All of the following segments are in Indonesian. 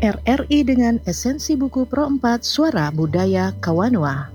RRI dengan esensi buku Pro 4 Suara Budaya Kawanua.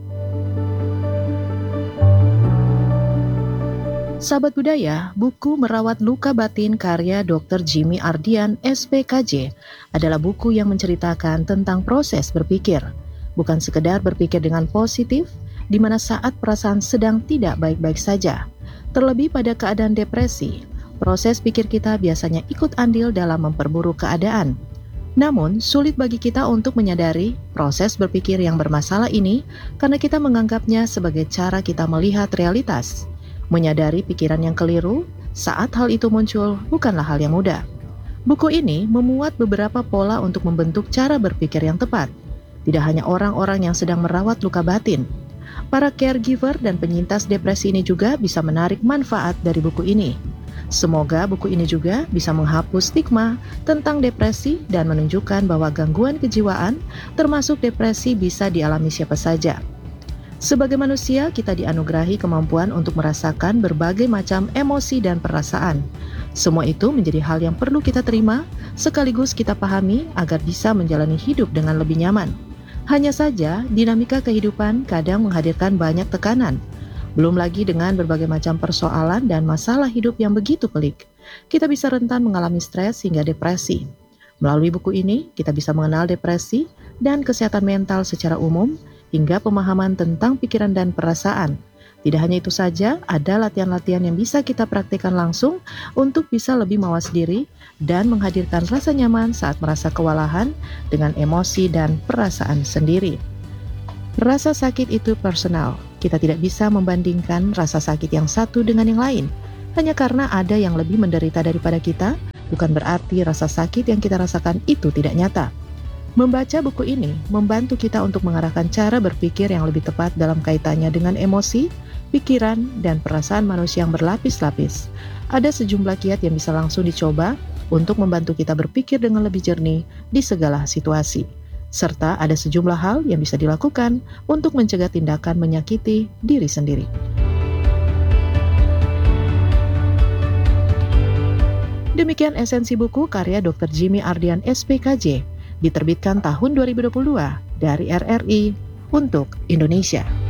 Sahabat budaya, buku Merawat Luka Batin karya Dr. Jimmy Ardian, SPKJ, adalah buku yang menceritakan tentang proses berpikir. Bukan sekedar berpikir dengan positif, di mana saat perasaan sedang tidak baik-baik saja. Terlebih pada keadaan depresi, proses pikir kita biasanya ikut andil dalam memperburuk keadaan. Namun, sulit bagi kita untuk menyadari proses berpikir yang bermasalah ini karena kita menganggapnya sebagai cara kita melihat realitas. Menyadari pikiran yang keliru saat hal itu muncul bukanlah hal yang mudah. Buku ini memuat beberapa pola untuk membentuk cara berpikir yang tepat. Tidak hanya orang-orang yang sedang merawat luka batin. Para caregiver dan penyintas depresi ini juga bisa menarik manfaat dari buku ini. Semoga buku ini juga bisa menghapus stigma tentang depresi dan menunjukkan bahwa gangguan kejiwaan, termasuk depresi, bisa dialami siapa saja. Sebagai manusia, kita dianugerahi kemampuan untuk merasakan berbagai macam emosi dan perasaan. Semua itu menjadi hal yang perlu kita terima, sekaligus kita pahami agar bisa menjalani hidup dengan lebih nyaman. Hanya saja, dinamika kehidupan kadang menghadirkan banyak tekanan. Belum lagi dengan berbagai macam persoalan dan masalah hidup yang begitu pelik. Kita bisa rentan mengalami stres hingga depresi. Melalui buku ini, kita bisa mengenal depresi dan kesehatan mental secara umum, hingga pemahaman tentang pikiran dan perasaan. Tidak hanya itu saja, ada latihan-latihan yang bisa kita praktikkan langsung untuk bisa lebih mawas diri dan menghadirkan rasa nyaman saat merasa kewalahan dengan emosi dan perasaan sendiri. Rasa sakit itu personal. Kita tidak bisa membandingkan rasa sakit yang satu dengan yang lain. Hanya karena ada yang lebih menderita daripada kita, bukan berarti rasa sakit yang kita rasakan itu tidak nyata. Membaca buku ini membantu kita untuk mengarahkan cara berpikir yang lebih tepat dalam kaitannya dengan emosi, pikiran, dan perasaan manusia yang berlapis-lapis. Ada sejumlah kiat yang bisa langsung dicoba untuk membantu kita berpikir dengan lebih jernih di segala situasi. Serta ada sejumlah hal yang bisa dilakukan untuk mencegah tindakan menyakiti diri sendiri. Demikian esensi buku karya Dr. Jimmy Ardian, SPKJ, diterbitkan tahun 2022 dari RRI untuk Indonesia.